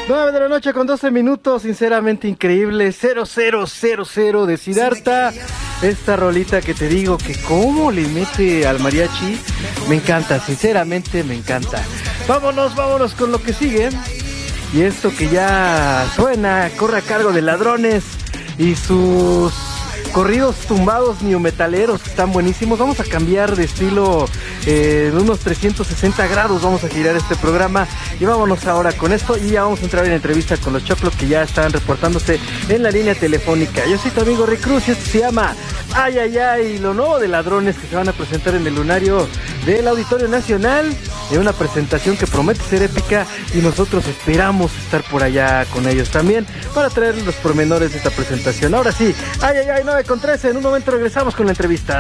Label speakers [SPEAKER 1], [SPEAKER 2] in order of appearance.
[SPEAKER 1] 9 de la noche con 12 minutos, sinceramente increíble, 0000 de Siddhartha. Esta rolita que te digo que cómo le mete al mariachi, me encanta, sinceramente me encanta. Vámonos con lo que sigue. Y esto que ya suena, corre a cargo de Ladrones y sus corridos tumbados neometaleros que están buenísimos. Vamos a cambiar de estilo en unos 360 grados, vamos a girar este programa y vámonos ahora con esto y ya vamos a entrar en entrevista con los Choclos que ya están reportándose en la línea telefónica. Yo soy tu amigo Rick Cruz y esto se llama Ay Ay Ay, lo nuevo de Ladrones, que se van a presentar en el lunario del Auditorio Nacional, en una presentación que promete ser épica y nosotros esperamos estar por allá con ellos también para traerles los pormenores de esta presentación. Ahora sí, Ay Ay Ay, 9:13, en un momento regresamos con la entrevista.